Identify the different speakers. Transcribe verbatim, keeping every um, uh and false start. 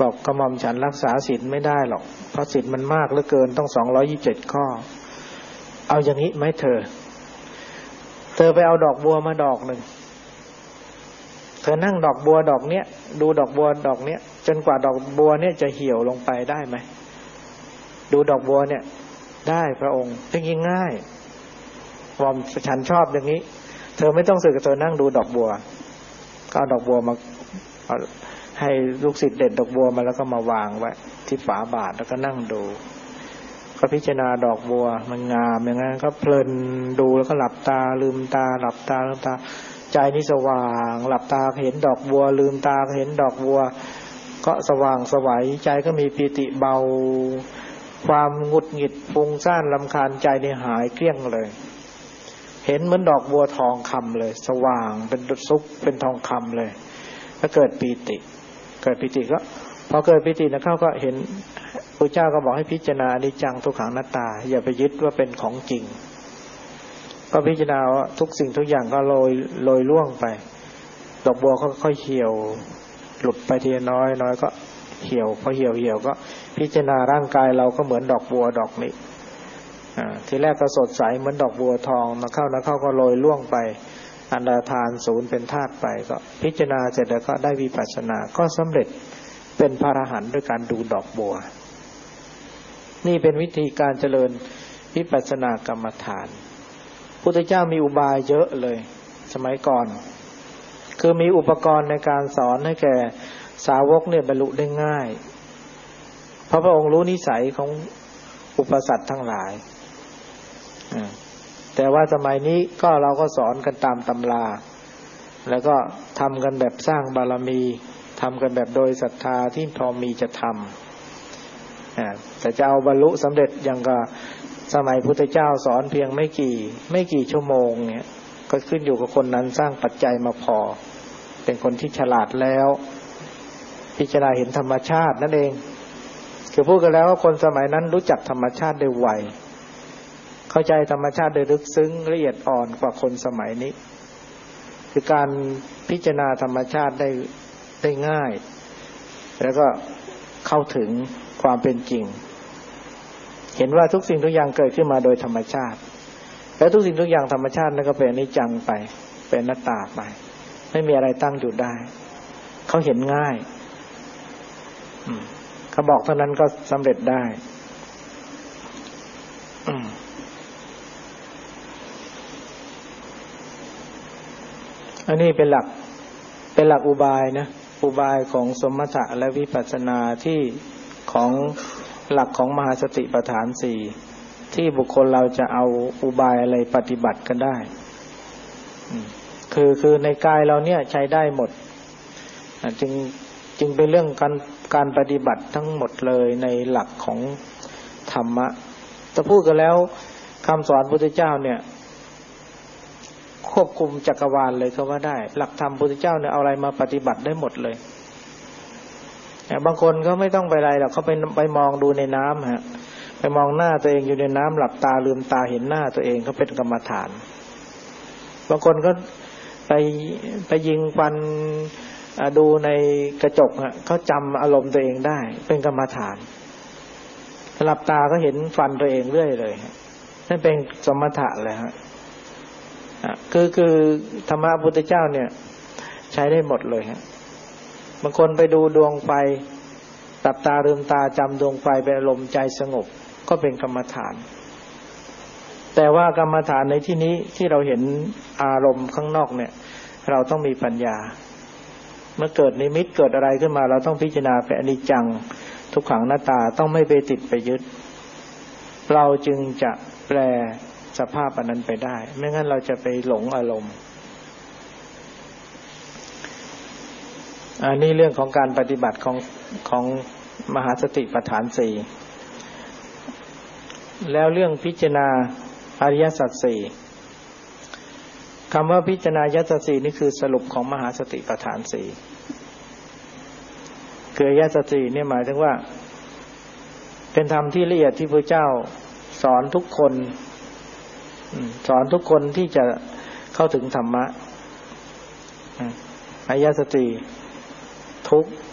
Speaker 1: บอกกระหม่อมฉันรักษาศีลไม่ได้หรอกเพราะศีลมันมากเหลือเกินต้องสองร้อยยี่สิบเจ็ดข้อเอาอย่างนี้ไหมเธอเธอไปเอาดอกบัวมาดอกหนึ่งเธอนั่งดอกบัวดอกเนี้ยดูดอกบัวดอกเนี้ยจนกว่าดอกบัวเนี่ยจะเหี่ยวลงไปได้ไหมดูดอกบัวเนี่ยได้พระองค์จริงๆง่ายกระหม่อมฉันชอบอย่างนี้เธอไม่ต้องสึกเธอนั่งดูดอกบัวก็เอาดอกบัวมาให้ลูกศิษย์เด็ดดอกบัวมาแล้วก็มาวางไว้ที่ฝาบาทแล้วก็นั่งดูก็พิจารณาดอกบัวมันงามอย่างนั้นก็เพลินดูแล้วก็หลับตาลืมตาหลับตาลืมตาใจนี่สว่างหลับตาเห็นดอกบัวลืมตาเห็นดอกบัวก็สว่างสวัยใจก็มีปีติเบาความหงุดหงิดฟุ้งซ่านรำคาญใจนี่หายเกลี้ยงเลยเห็นเหมือนดอกบัวทองคำเลยสว่างเป็นซุกเป็นทองคำเลยก็เกิดปีติเกิดปีติก็พอเกิดปีตินะเขาก็เห็นพระเจ้าก็บอกให้พิจารณาอนิจจังทุกขังอนัตตาอย่าไปยึดว่าเป็นของจริงก็พิจารณาว่าทุกสิ่งทุกอย่างก็โรยโรยล่วงไปดอกบัวก็ค่อยเหี่ยวหลุดไปทีน้อยน้อยก็เหี่ยวพอเหี่ยวเหี่ยวก็พิจารณาร่างกายเราก็เหมือนดอกบัวดอกนี้อ่าทีแรกก็สดใสเหมือนดอกบัวทองมาเข้านะเข้าก็โรยล่วงไปอันดาทานศูนย์เป็นธาตุไปก็พิจารณาเสร็จแล้วก็ได้วิปัสสนาก็สำเร็จเป็นพระอรหันต์ด้วยการดูดอกบัวนี่เป็นวิธีการเจริญวิปัสสนากรรมฐานพุทธเจ้ามีอุบายเยอะเลยสมัยก่อนคือมีอุปกรณ์ในการสอนให้แก่สาวกเนี่ยบรรลุได้ง่ายเพราะพระองค์รู้นิสัยของอุปสัตว์ทั้งหลายแต่ว่าสมัยนี้ก็เราก็สอนกันตามตำราแล้วก็ทำกันแบบสร้างบารมีทำกันแบบโดยศรัทธาที่พอมีจะทำแต่จะเอาบรรลุสำเร็จอย่างกับสมัยพุทธเจ้าสอนเพียงไม่กี่ไม่กี่ชั่วโมงเนี่ยก็ขึ้นอยู่กับคนนั้นสร้างปัจจัยมาพอเป็นคนที่ฉลาดแล้วพิจารณาเห็นธรรมชาตินั่นเองคือพูดกันแล้วว่าคนสมัยนั้นรู้จักธรรมชาติได้ไวเข้าใจธรรมชาติได้ลึกซึ้งละเอียดอ่อนกว่าคนสมัยนี้คือการพิจารณาธรรมชาติได้ได้ง่ายแล้วก็เข้าถึงความเป็นจริงเห็นว่าทุกสิ่งทุกอย่างเกิดขึ้นมาโดยธรรมชาติแล้วทุกสิ่งทุกอย่างธรรมชาตินั่นก็เป็นอนิจจังไปเป็นอนัตตาไปไม่มีอะไรตั้งอยู่ได้เขาเห็นง่ายเขาบอกเท่านั้นก็สำเร็จได้อันนี้เป็นหลักเป็นหลักอุบายนะอุบายของสมถะและวิปัสสนาที่ของหลักของมหาสติปัฏฐานสี่ที่บุคคลเราจะเอาอุบายอะไรปฏิบัติกันได้คือคือในกายเราเนี่ยใช้ได้หมดจึงจึงเป็นเรื่องการการปฏิบัติทั้งหมดเลยในหลักของธรรมะถ้าพูดกันแล้วคำสอนพุทธเจ้าเนี่ยควบคุมจักรวาลเลยก็ว่าได้หลักธรรมพุทธเจ้าเนี่ยเอาอะไรมาปฏิบัติได้หมดเลยบางคนเขาไม่ต้องไปอะไรหรอกเขาไปไปมองดูในน้ำฮะไปมองหน้าตัวเองอยู่ในน้ำหลับตาลืมตาเห็นหน้าตัวเองเขาเป็นกรรมฐานบางคนก็ไปไปยิงฟันดูในกระจกฮะเขาจำอารมณ์ตัวเองได้เป็นกรรมฐานหลับตาก็เห็นฟันตัวเองเรื่อยเลยนั่นเป็นสมถะเลยฮะคือคือธรรมะพุทธเจ้าเนี่ยใช้ได้หมดเลยฮะบางคนไปดูดวงไฟหลับตาลืมตาจำดวงไฟเป็นอารมณ์ใจสงบก็เป็นกรรมฐานแต่ว่ากรรมฐานในที่นี้ที่เราเห็นอารมณ์ข้างนอกเนี่ยเราต้องมีปัญญาเมื่อเกิดนิมิตเกิดอะไรขึ้นมาเราต้องพิจารณาเป็นอนิจจังทุกขังอนัตตาต้องไม่ไปติดไปยึดเราจึงจะแปลสภาพอันนั้นไปได้ไม่งั้นเราจะไปหลงอารมณ์อันนี้เรื่องของการปฏิบัติของของมหาสติปัฏฐานสี่แล้วเรื่องพิจารณาอริยสัจสี่คำว่าพิจารณาอริยสัจสี่นี่คือสรุปของมหาสติปัฏฐานสี่คืออริยสัจสี่เนี่ยหมายถึงว่าเป็นธรรมที่ละเอียดที่พระเจ้าสอนทุกคนสอนทุกคนที่จะเข้าถึงธรรมะอริยสัจสี่ทุกข์